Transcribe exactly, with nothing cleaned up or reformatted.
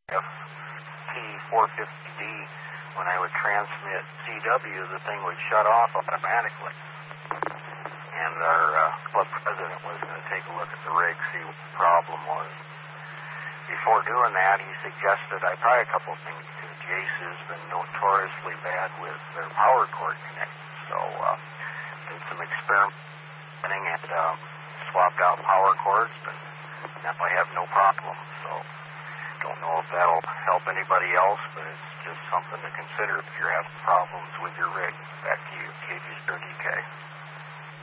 F T four fifty D, when I would transmit C W, the thing would shut off automatically. And our uh, club president was going to take a look at the rig, see what the problem was. Before doing that, he suggested I try a couple of things too. Jace has been notoriously bad with their power cord connected, so uh, did some experimenting and uh, swapped out power cords, but now I have no problem. So don't know if that'll help anybody else, but it's just something to consider if you're having problems with your rig. Back to you, K G zero D K.